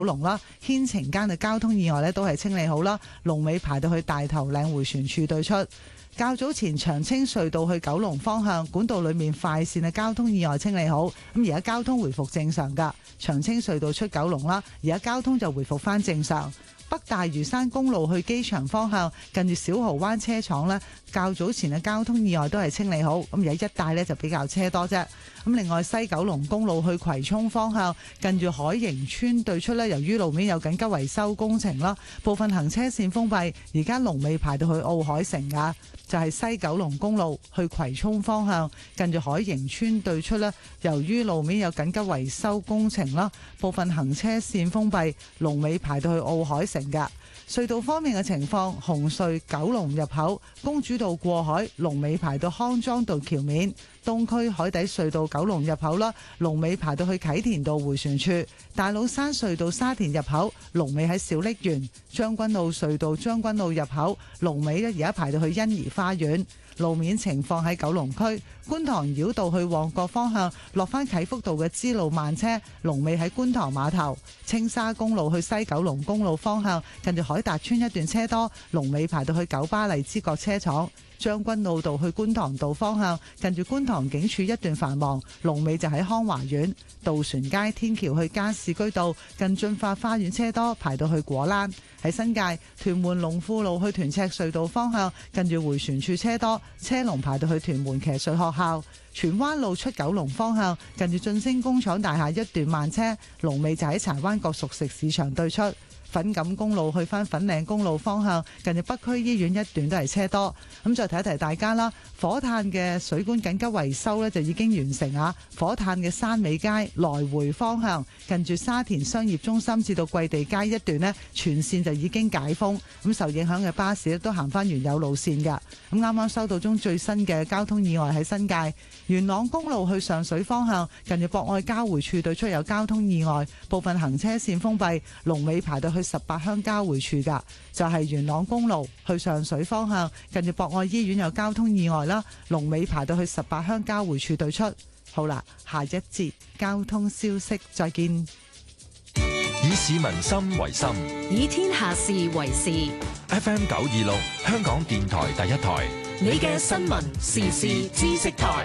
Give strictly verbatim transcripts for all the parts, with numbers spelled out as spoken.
龍啦，牽晴間嘅交通意外呢都係清理好啦，龍尾排到去大頭嶺迴旋處對出。較早前長青隧道去九龍方向管道裏面快線嘅交通意外清理好，咁而家交通回復正常噶。長青隧道出九龍啦，而家交通就回復翻正常。北大嶼山公路去機場方向近住小蠔灣車廠呢，較早前嘅交通意外都係清理好，咁而家一帶呢就比較車多啫。咁另外西九龍公路去葵涌方向近住海盈村對出呢，由於路面有緊急維修工程啦，部分行車線封閉，而家龍尾排到去奧海城噶。就係西九龍公路去葵涌方向近住海盈村對出呢，由於路面有緊急維修工程啦，部分行車線封閉，龍尾排到去奧海城噶。隧道方面嘅情況，紅隧九龍入口公主道過海，龍尾排到康莊道橋面；東區海底隧道九龍入口啦，龍尾排到去啟田道迴旋處；大老山隧道沙田入口龍尾喺小瀝源；將軍澳隧道將軍澳入口龍尾咧而家排到去欣怡花園。路面情況喺九龍區觀塘繞道去旺角方向落返啟福道嘅支路慢車，龍尾喺觀塘碼頭；青沙公路去西九龍公路方向近住海達村一段車多，龍尾排到去九巴荔枝角車廠；將軍澳道去觀塘道方向近住觀塘警署一段繁忙，龍尾就喺康華苑；渡船街天橋去加士居道近駿發花園車多，排到去果欄。喺新界屯門龍富路去屯赤隧道方向近住迴旋處車多，車龍排到去屯門騎術學校；荃灣路出九龍方向近住晉升工廠大廈一段慢車，龍尾就喺柴灣角熟食市場對出；粉錦公路去返粉嶺公路方向近住北區醫院一段都係車多。咁再提一提大家啦，火炭嘅水管緊急維修呢就已經完成啊！火炭嘅山尾街來回方向近住沙田商業中心至到桂地街一段呢，全線就已經解封，咁受影響嘅巴士都行翻原有路線噶。咁啱啱收到中最新嘅交通意外喺新界元朗公路去上水方向近住博愛交匯處對出有交通意外，部分行車線封閉，龍尾排到去十八鄉交匯處噶。就係元朗公路去上水方向近住博愛醫院有交通意外啦，龍尾排到去十八鄉交匯處對出。好啦，下一節交通消息再見。 以市民心為心， 以天下事為事。 F M 九二六香港電台第一台， 你嘅新聞時事知識台。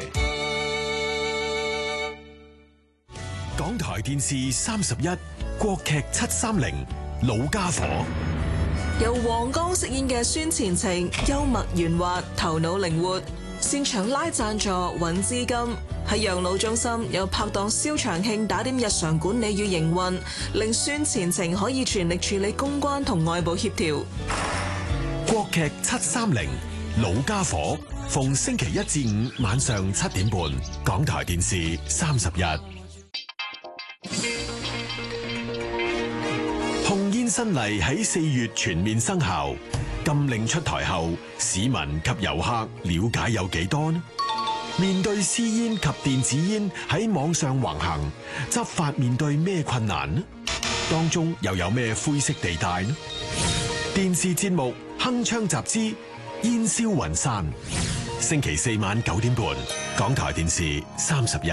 港台電視三十一國劇七三零老家伙， 由黃剛飾演嘅孫前程，幽默圓滑，頭腦靈活，擅長拉贊助揾資金。喺養老中心有拍檔蕭長慶打點日常管理與營運，令孫前程可以全力處理公關同外部協調。 國劇七三零老家伙，逢星期一至五晚上七點半，港台電視三十一。控煙新例喺四月全面生效，禁令出台後，市民及遊客了解有幾多呢？面對私煙及電子煙喺網上橫行，執法面對咩困難呢？當中又有咩灰色地帶呢？電視節目《鏗鏘集之煙消雲散》，星期四晚九點半，港台電視三十一。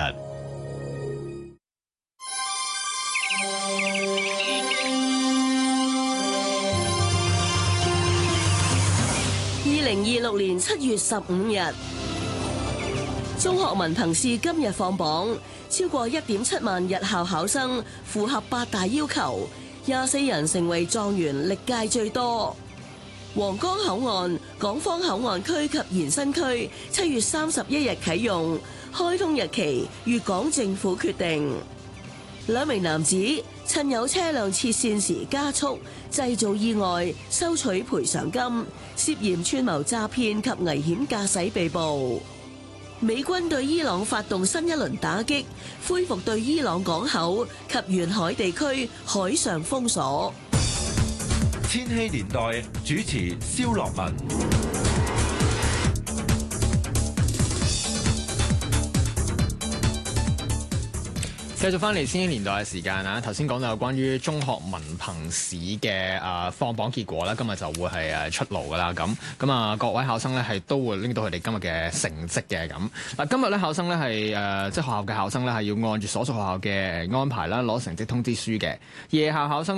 二零二六年七月十五日，中學文憑試今日放榜，超過一點七萬日校考生符合八大要求，廿四人成為狀元，歷屆最多。皇崗口岸、港方口岸區及延伸區七月三十一日啟用，開通日期粵港政府決定。兩名男子趁有車輛切線時加速，製造意外，收取賠償金，涉嫌串謀詐騙及危險駕駛被捕。美軍對伊朗發動新一輪打擊，恢復對伊朗港口及沿海地區海上封鎖。 千禧年代主持蕭樂文。 繼續翻嚟千禧年代嘅時間啊！頭先講到有關於中學文憑試嘅誒放榜結果啦，今日就會係誒出爐噶啦。咁咁啊，各位考生咧係都會拎到佢哋今日嘅成績嘅咁。嗱，今日咧考生咧係誒即係學校嘅考生咧係要按住所屬學校嘅安排啦，攞成績通知書嘅。夜校考生